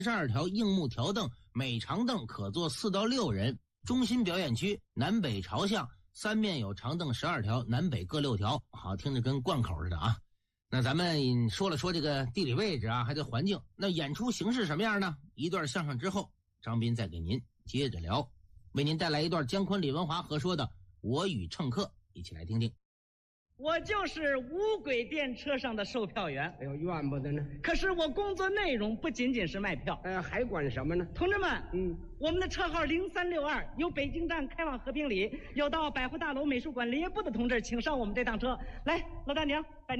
32条硬木条凳，每长凳可坐4到6人。中心表演区南北朝向，三面有长凳12条，南北各6条。好，听着跟贯口似的啊。那咱们说了说这个地理位置啊，还有环境。那演出形式什么样呢？一段相声之后，张斌再给您接着聊，为您带来一段姜昆、李文华合说的《我与乘客》，一起来听听。 我就是无轨电车上的售票员。 哎呦，怨不得呢。 可是我工作内容不仅仅是卖票， 还管什么呢？ 同志们，我们的车号0362，由北京站开往和平里，有到百货大楼美术馆礼业部的同志，请上我们这趟车。来，老大娘，拜您。